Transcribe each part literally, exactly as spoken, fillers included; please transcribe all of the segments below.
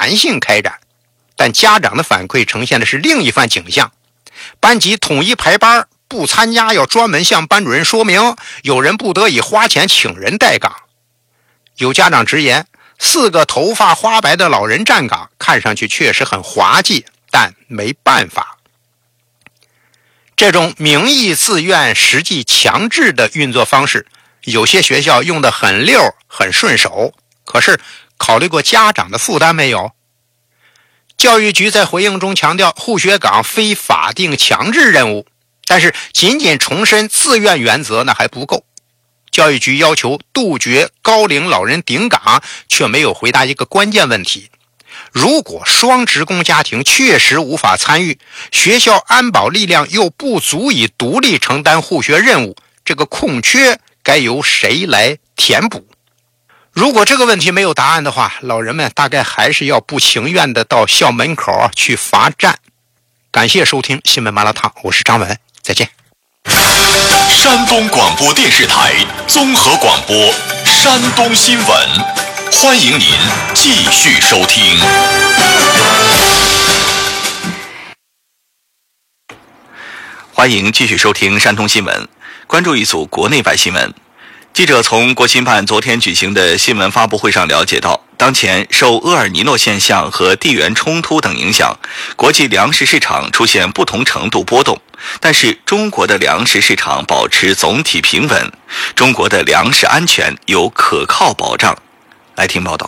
弹性开展，但家长的反馈呈现的是另一番景象。班级统一排班，不参加要专门向班主任说明，有人不得已花钱请人代岗。有家长直言，四个头发花白的老人站岗，看上去确实很滑稽，但没办法。这种名义自愿实际强制的运作方式，有些学校用得很溜很顺手，可是考虑过家长的负担没有？教育局在回应中强调，护学岗非法定强制任务，但是仅仅重申自愿原则那还不够。教育局要求杜绝高龄老人顶岗，却没有回答一个关键问题：如果双职工家庭确实无法参与，学校安保力量又不足以独立承担护学任务，这个空缺该由谁来填补？如果这个问题没有答案的话，老人们大概还是要不情愿的到校门口去罚站。感谢收听新闻麻辣烫，我是张文，再见。 山东广播电视台综合广播山东新闻，欢迎您继续收听。 欢迎继续收听山东新闻，关注一组国内外新闻。记者从国新办昨天举行的新闻发布会上了解到，当前受厄尔尼诺现象和地缘冲突等影响，国际粮食市场出现不同程度波动，但是中国的粮食市场保持总体平稳，中国的粮食安全有可靠保障。来听报道。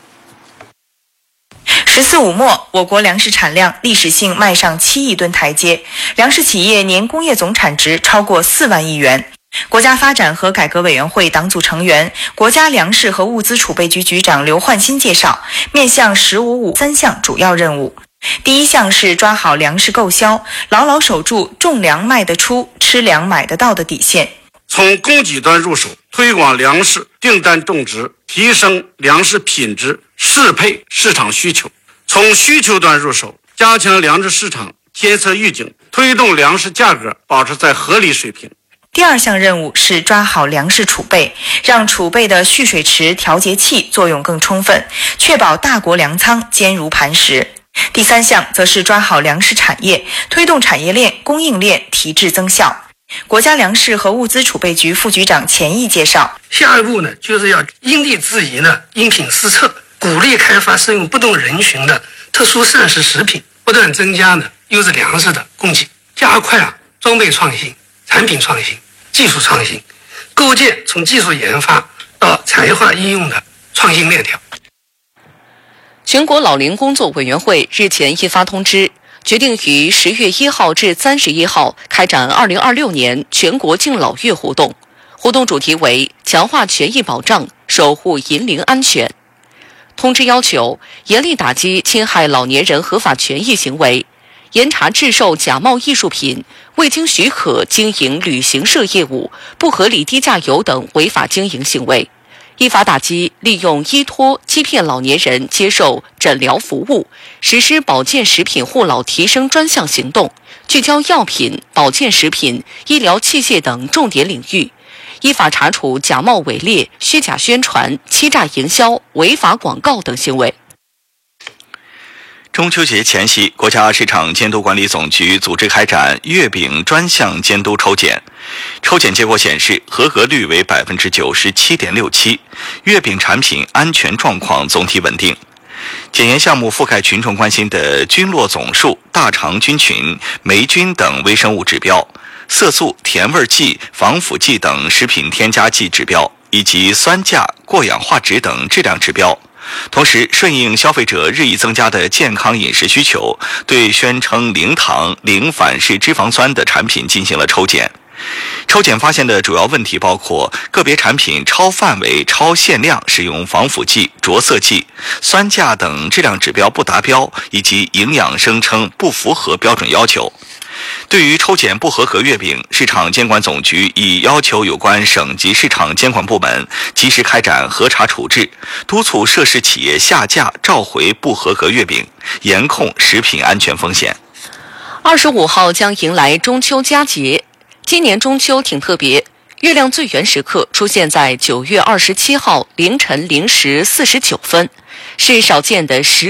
十四五末，我国粮食产量历史性迈上七亿吨台阶，粮食企业年工业总产值超过四万亿元。国家发展和改革委员会党组成员、国家粮食和物资储备局局长刘焕新介绍，面向十五五三项主要任务。第一项是抓好粮食购销，牢牢守住种粮卖得出、吃粮买得到的底线。 从供给端入手，推广粮食订单种植，提升粮食品质，适配市场需求；从需求端入手，加强粮食市场监测预警，推动粮食价格保持在合理水平。 第二项任务是抓好粮食储备，让储备的蓄水池、调节器作用更充分，确保大国粮仓坚如磐石。第三项则是抓好粮食产业，推动产业链、供应链提质增效。国家粮食和物资储备局副局长钱毅介绍， 下一步呢，就是要因地制宜呢，因品施策，鼓励开发适用不同人群的特殊膳食食品，不断增加呢优质粮食的供给，加快啊装备创新、产品创新、技术创新，构建从技术研发到产业化应用的创新链条。 全国老龄工作委员会日前印发通知，决定于十月一号至三十一号开展二零二六年全国敬老月活动，活动主题为强化权益保障，守护银龄安全。通知要求严厉打击侵害老年人合法权益行为，严查制售假冒艺术品、未经许可经营旅行社业务、不合理低价游等违法经营行为，依法打击利用依托欺骗老年人接受诊疗服务，实施保健食品护老提升专项行动，聚焦药品、保健食品、医疗器械等重点领域，依法查处假冒伪劣、虚假宣传、欺诈营销、违法广告等行为。 中秋节前夕，国家市场监督管理总局组织开展月饼专项监督抽检。抽检结果显示，合格率为百分之九十七点六七，月饼产品安全状况总体稳定。检验项目覆盖群众关心的菌落总数、大肠菌群、霉菌等微生物指标，色素、甜味剂、防腐剂等食品添加剂指标，以及酸价、过氧化酯等质量指标。同时，顺应消费者日益增加的健康饮食需求，对宣称零糖、零反式脂肪酸的产品进行了抽检。抽检发现的主要问题包括个别产品超范围、超限量使用防腐剂、着色剂、酸价等质量指标不达标，以及营养声称不符合标准要求。对于抽检不合格月饼，市场监管总局已要求有关省级市场监管部门及时开展核查处置，督促涉事企业下架召回不合格月饼，严控食品安全风险。 二十五号将迎来中秋佳节，今年中秋挺特别，月亮最圆时刻出现在九月二十七号凌晨零时四十九分，是少见的十